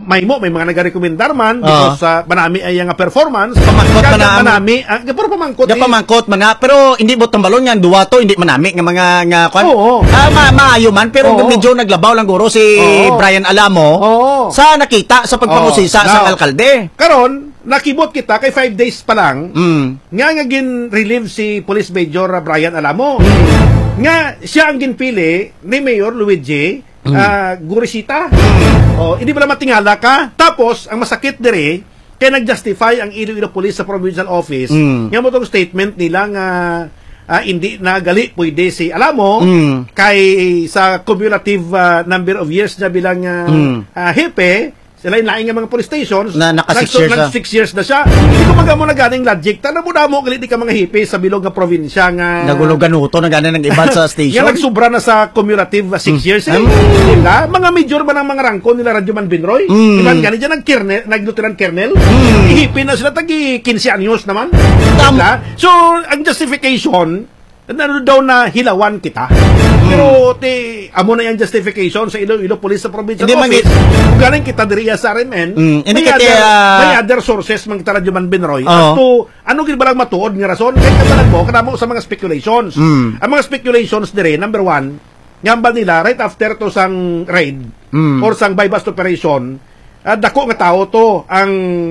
may mga nagarekomendar man because manami ay nga performance. Pamangkot man na manami, pero pamangkot. Pamangkot man na, pero hindi mo tambalon yan, duwa to, hindi manami nga mga nga kwan. Maayo man, pero medyo naglabaw lang guro si Brian Alamo sa nakita sa pagpangusisa sa alkalde. Karon, nakibot kita kay 5 days pa lang, nga gin-relieve si Police Major Brian Alamo. Nga siya ang ginpili ni Mayor Luigi Gurisita. Hindi pala matingala ka. Tapos, ang masakit dire, kaya nag-justify ang Iloilo Police sa Provincial Office. Nga mo itong statement nila nga hindi na gali pwede si Alamo kay sa cumulative number of years na bilang hepe. Sila yung laing nga mga police stations na naka 6 years na siya. Hindi ko mo na ganing logic. Tala mo na mo, galit ka mga hipi sa bilog na probinsya nga naguluganuto na ganin ng iba sa station. Nga nagsubra na sa cumulative 6 years. Diba? Mga major ba ng mga rangko nila Radyoman Binroy? Iban ganin dyan nag-lieutenant colonel. Hipi na sila tagi 15 anyos naman. Diba? So, ang justification ano daw na hilawan kita. Pero amo na yung justification sa Iloilo Police sa Provincial Office. Kung galing kita diriya sa RMN, may other sources mang kita Radyoman Binroy. At to, ano ginabalang matuod nga rason? Kaya katalag mo, kanamo sa mga speculations. Ang mga speculations dire, number 1, ngambal nila, right after to sang raid, or sang buy-bust operation, dako nga tao to, ang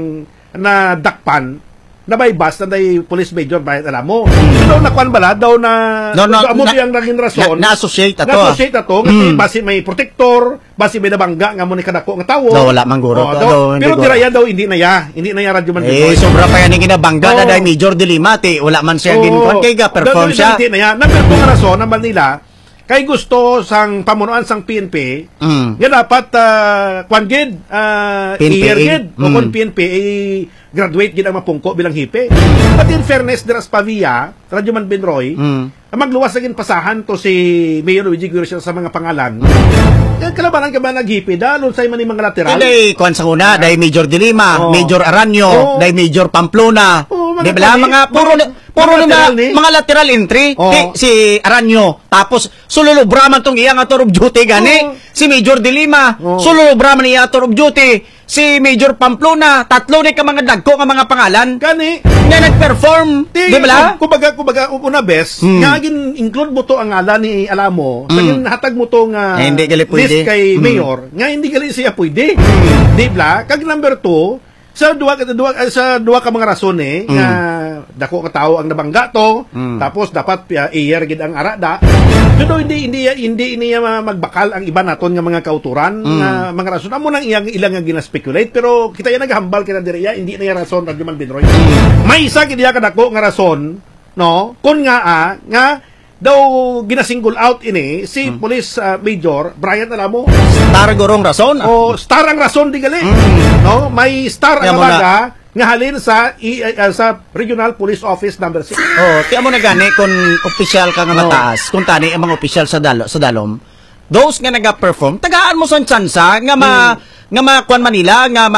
nadakpan, na may bus na may Police Major Brian Alamo. Daw nakuan bala, daw na amo yung naging rason. Na-associate ato. Na-associate ato. Kasi basi may protector, basi may nabangga nga mo ni kadako nga tawo. Wala man guro. Pero diraya daw, hindi na ya. Hindi na ya Radyoman Binroy. Sobra pa yan yung ginabangga na dahil Major de Lima. Wala man siya ginkuhan kay perform siya. Hindi na ya. Number 2 nga rason, naman nila, kay gusto sang pamunuan sang PNP, yan dapat kwangid, iyergid, o kung PNP, graduate gid ang mapungko bilang hipe. But in fairness, deras Pavia, Radyoman Binroy, magluwas na pasahan to si Mayor Luigi Gurisita sa mga pangalan. Kalabanan ka ba naghipi? Dalon sa mga lateral? Dahil, kuwan sa una, dahil Major de Lima, Major Aranyo, dahil Major Pamplona, di ba? Mga puro na mga lateral entry, si Aranyo, tapos sululubraman tong iyang ator of duty gani, si Major de Lima, sululubraman niya ator of duty, si Major Pamplona, tatlo ni ka mga dagko nga mga pangalan gani nga nag-perform, di ba? Kumbaga una best, nga include mo to ang ngalan ni Alamo, saging hatag mo to nga list kay Mayor, nga hindi gali siya pwede. Di ba? Kag number 2, sa duwa ka mga rason nga dako ka tao ang nabangga to, tapos dapat iyer gid ang arada. Pero hindi niya magbakal ang iba naton nga mga kauturan nga mga rason. Amo nang ilang nga gina-speculate, pero kita ya naghambal kita diriya, hindi na ya rason Radyoman Binroy. May isa gid ya kadako nga rason, no? Kun nga daw gina-single out ini si Police Major Brian Alamo. Star gorong rason? O star ang rason di gali. No, may star ang baga nga halin sa Regional Police Office number 6. Tiyan mo na gani kung official ka nga mataas, kung tani ang mga official sa dalom. Those nga naga-perform, tagaan mo sa tsansa nga makuan Manila, nga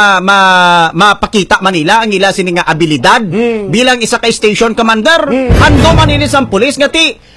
mapakita Manila ang ila sini nga abilidad bilang isa ka station commander. Ando Manila sa police nga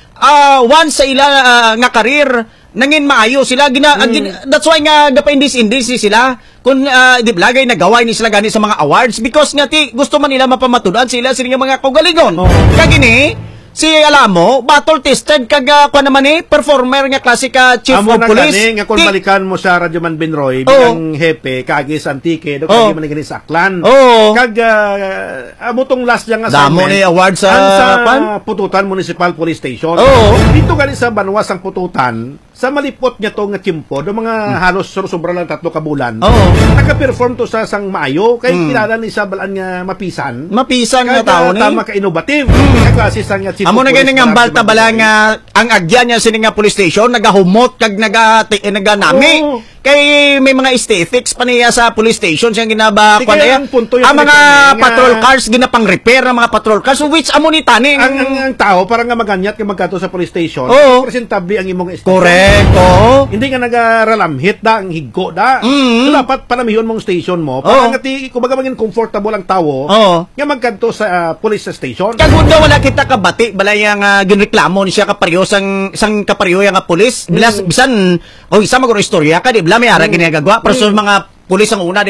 once sa ila nga karir nangin maayo sila that's why nga gapa-indis sila kung di blagay nagaway ni sila gani sa mga awards because nga gusto man nila mapamatudan sila mga kaugalingon. Kagini si Alamo battle tested kag kuan naman performer nga klase ka chief of police nga kung balikan mo sa Radyoman Binroy bilang hepe kagis antike do kagi man gani sa Aklan kag amutong last yang damo ni award sa Pututan Municipal Police Station. Dito gani sa Banwas ang Pututan sa malipot niya to nga kimpo do mga halos sobra lang 3 ka bulan. Naka-perform to sa sang maayo kay kilala ni sa balaan nga mapisan nga tao ni tama ka innovative kag klase sang amo na gani nga balta bala nga ang agya niya sini nga police station nagahumot kag naganami kay may mga aesthetics pa niya sa police station siyang ginaba ang mga patrol cars ginapang-repair ang mga patrol cars which amo ni tani ang tao para nga maganyat nga magkato sa police station presentable ang imong station. Correct. Hindi nga nagaralamhit da ang higgo da. So dapat panamihon mong station mo para nga kumbaga maging comfortable ang tao nga magkanto sa police station. Kagud wala kita kabati balay nga ginreklamo ni siya kaparyo sang kaparyo nga police bisan isa maguro istorya ka di bla may ara ginagagawa pero sa mga pulis ang una